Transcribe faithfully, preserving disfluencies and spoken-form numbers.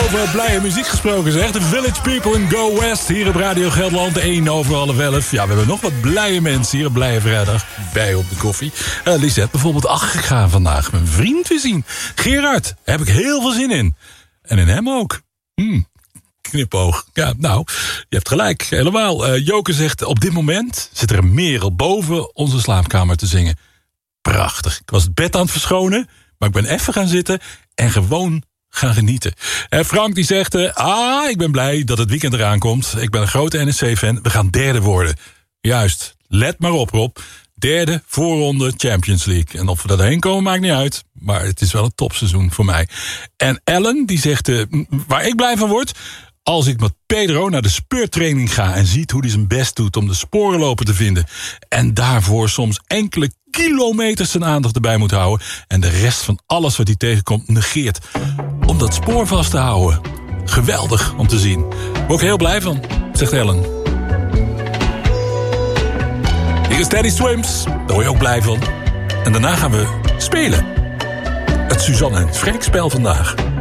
over blije muziek gesproken, zeg. De Village People in Go West, hier op Radio Gelderland, één over half elf. Ja, we hebben nog wat blije mensen hier op Blije Vrijdag bij op de koffie. Uh, Lisette bijvoorbeeld, ach, ik ga vandaag mijn vriend weer zien. Gerard, daar heb ik heel veel zin in. En in hem ook. Hmm. Knipoog. Ja, nou, je hebt gelijk, helemaal. Uh, Joke zegt, op dit moment zit er een merel boven onze slaapkamer te zingen. Prachtig. Ik was het bed aan het verschonen, maar ik ben even gaan zitten en gewoon gaan genieten. En Frank die zegt, uh, ah, ik ben blij dat het weekend eraan komt. Ik ben een grote N E C fan. We gaan derde worden. Juist, let maar op, Rob. Derde voorronde Champions League. En of we daar heen komen maakt niet uit. Maar het is wel een topseizoen voor mij. En Ellen die zegt, uh, waar ik blij van word, als ik met Pedro naar de speurtraining ga en ziet hoe hij zijn best doet om de sporenloper te vinden. En daarvoor soms enkele kilometers zijn aandacht erbij moet houden. En de rest van alles wat hij tegenkomt negeert. Om dat spoor vast te houden. Geweldig om te zien. Daar word ik heel blij van, zegt Ellen. Hier is Teddy Swims. Daar word je ook blij van. En daarna gaan we spelen. Het Suzanne en Freek spel vandaag.